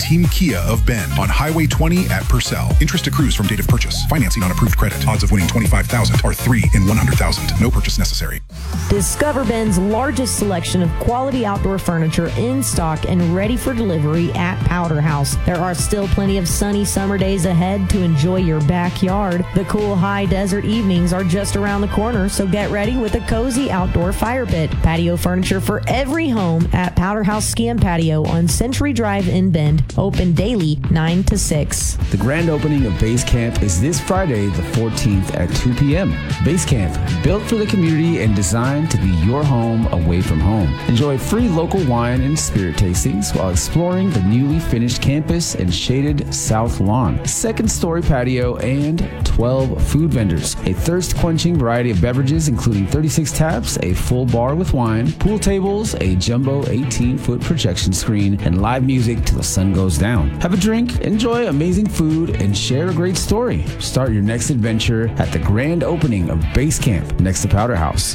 Team Kia of Bend on Highway 20 at Purcell. Interest accrues from date of purchase. Financing on approved credit. Odds of winning $25,000 are 3 in 100,000. No purchase necessary. Discover Bend's largest selection of quality outdoor furniture in stock and ready for delivery at Powder House. There are still plenty of sunny summer days ahead to enjoy your backyard. The cool high desert evenings are just around the corner, so get ready with a cozy outdoor fire pit. Patio furniture for every home at Powder House Ski and Patio on Century Drive in Bend. Open daily 9 to 6. The grand opening of Base Camp is this Friday, the 14th at 2 p.m. Base Camp, built for the community and designed to be your home away from home. Enjoy free local wine and spirit tastings while exploring the newly finished campus and shaded south lawn. Second-story patio and 12 food vendors. A thirst-quenching variety of beverages, including 36 taps, a full bar with wine, pool tables, a jumbo 18-foot projection screen, and live music till the sun goes down. Have a drink, enjoy amazing food, and share a great story. Start your next adventure at the grand opening of Base Camp next to Powder House.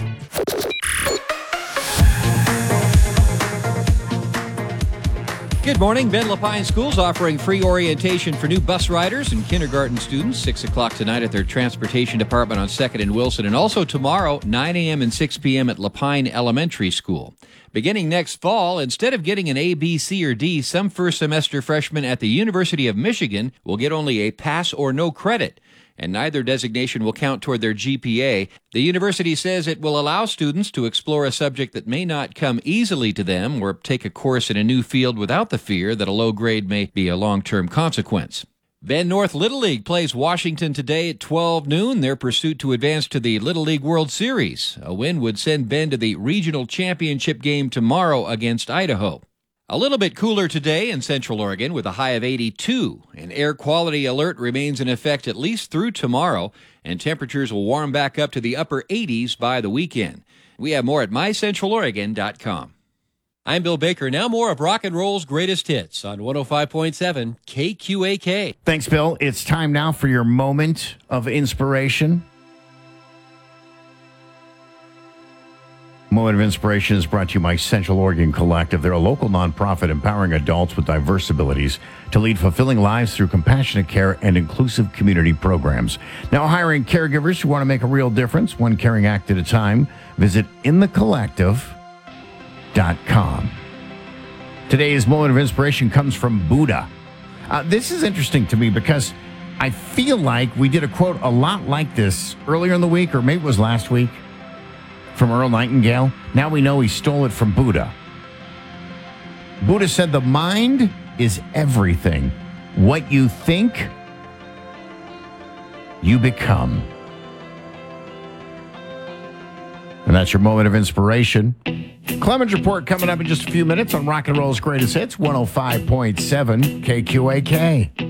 Good morning. Bend Lapine Schools offering free orientation for new bus riders and kindergarten students. 6 o'clock tonight at their transportation department on 2nd and Wilson. And also tomorrow, 9 a.m. and 6 p.m. at Lapine Elementary School. Beginning next fall, instead of getting an A, B, C, or D, some first semester freshmen at the University of Michigan will get only a pass or no credit, and neither designation will count toward their GPA. The university says it will allow students to explore a subject that may not come easily to them or take a course in a new field without the fear that a low grade may be a long-term consequence. Bend North Little League plays Washington today at 12 noon. Their pursuit to advance to the Little League World Series. A win would send Bend to the regional championship game tomorrow against Idaho. A little bit cooler today in Central Oregon with a high of 82. An air quality alert remains in effect at least through tomorrow, and temperatures will warm back up to the upper 80s by the weekend. We have more at mycentraloregon.com. I'm Bill Baker. Now more of Rock and Roll's greatest hits on 105.7 KQAK. Thanks, Bill. It's time now for your moment of inspiration. Moment of Inspiration is brought to you by Central Oregon Collective. They're a local nonprofit empowering adults with diverse abilities to lead fulfilling lives through compassionate care and inclusive community programs. Now hiring caregivers who want to make a real difference, one caring act at a time. Visit inthecollective.com. Today's Moment of Inspiration comes from Buddha. This is interesting to me because I feel like we did a quote a lot like this earlier in the week, or maybe it was last week, from Earl Nightingale. Now we know he stole it from Buddha. Buddha said, the mind is everything. What you think, you become. And that's your Moment of Inspiration. Clemens Report coming up in just a few minutes on Rock and Roll's Greatest Hits, 105.7 KQAK.